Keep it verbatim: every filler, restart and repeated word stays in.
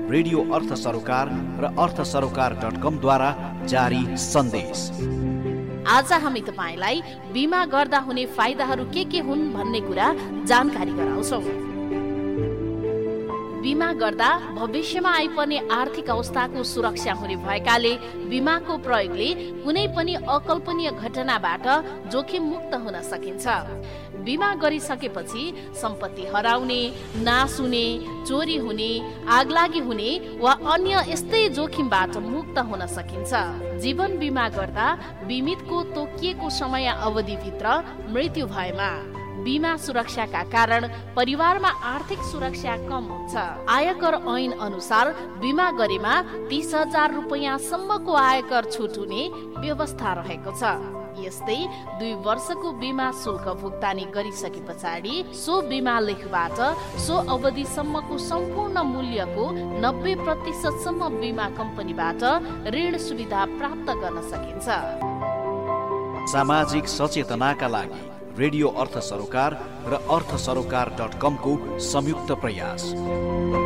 Radio अर्थ सरोकार र अर्थ सरोकार डट कम द्वारा जारी सन्देश। आज हामी तपाईलाई बिमा गर्दा हुने फाइदाहरू के के हुन् भन्ने कुरा जानकारी गराउँछौँ। बिमा गर्दा भविष्यमा आइपर्ने आर्थिक अवस्थाको सुरक्षा हुने भएकाले बिमाको प्रयोगले कुनै पनि अकल्पनीय घटनाबाट जोखिम मुक्त हुन सकिन्छ। बिमा गरिसकेपछि सम्पत्ति हराउने, नाश हुने, चोरी हुने, आगलागी हुने वा अन्य यस्तै जोखिमबाट मुक्त हुन सकिन्छ। जीवन बिमा गर्दा बिमितको तोकिएको समय अवधिभित्र मृत्यु भएमा बिमा सुरक्षाका कारण परिवारमा आर्थिक सुरक्षा कम हुन्छ। आयकर ऐन अनुसार बिमा गरेमा तीस हजार रुपियाँ सम्मको आयकर छुट हुने व्यवस्था रहेको छ। यस्तै दुई वर्षको बिमा शुल्क भुक्तानी गरिसके पछाडि सो बिमा लेखबाट सो अवधिसम्मको सम्पूर्ण मूल्यको नब्बे प्रतिशत सम्म बिमा कम्पनीबाट ऋण सुविधा प्राप्त गर्न सकिन्छ। सामाजिक सचेतनाका लागि रेडियो अर्थ सरोकार र अर्थ सरोकार डट कम को संयुक्त प्रयास।